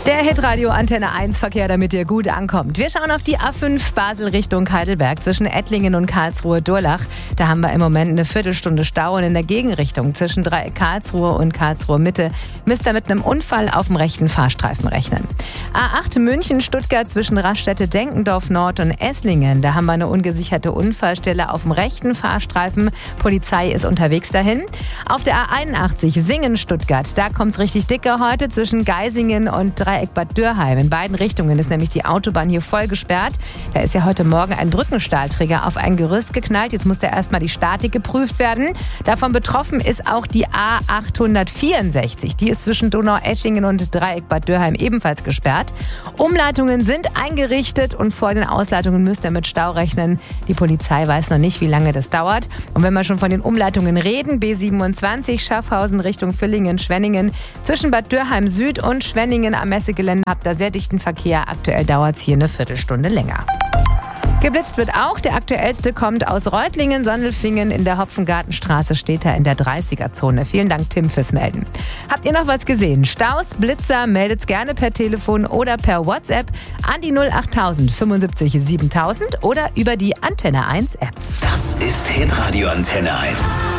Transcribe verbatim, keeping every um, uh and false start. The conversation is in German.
Der Hitradio Antenne eins Verkehr, damit ihr gut ankommt. Wir schauen auf die A fünf Basel Richtung Heidelberg zwischen Ettlingen und Karlsruhe-Durlach. Da haben wir im Moment eine Viertelstunde Stau und in der Gegenrichtung zwischen Dreieck Karlsruhe und Karlsruhe Mitte müsst ihr mit einem Unfall auf dem rechten Fahrstreifen rechnen. A acht München-Stuttgart zwischen Raststätte Denkendorf Nord und Esslingen. Da haben wir eine ungesicherte Unfallstelle auf dem rechten Fahrstreifen. Polizei ist unterwegs dahin. Auf der A einundachtzig Singen-Stuttgart. Da kommt es richtig dicke heute zwischen Geisingen und Dreieck Bad Dürheim. In beiden Richtungen ist nämlich die Autobahn hier voll gesperrt. Da ist ja heute Morgen ein Brückenstahlträger auf ein Gerüst geknallt. Jetzt muss da erstmal die Statik geprüft werden. Davon betroffen ist auch die A achthundertvierundsechzig. Die ist zwischen Donaueschingen und Dreieck Bad Dürheim ebenfalls gesperrt. Umleitungen sind eingerichtet und vor den Ausleitungen müsst ihr mit Stau rechnen. Die Polizei weiß noch nicht, wie lange das dauert. Und wenn wir schon von den Umleitungen reden, B siebenundzwanzig Schaffhausen Richtung Villingen, Schwenningen. Zwischen Bad Dürheim Süd und Schwenningen am Messegelände habt ihr sehr dichten Verkehr. Aktuell dauert es hier eine Viertelstunde länger. Geblitzt wird auch. Der aktuellste kommt aus Reutlingen, Sondelfingen in der Hopfengartenstraße, steht er in der dreißiger-Zone. Vielen Dank, Tim, fürs Melden. Habt ihr noch was gesehen? Staus, Blitzer, meldet's gerne per Telefon oder per WhatsApp an die null achttausend fünfundsiebzig siebentausend oder über die Antenne eins App. Das ist Hitradio Antenne eins.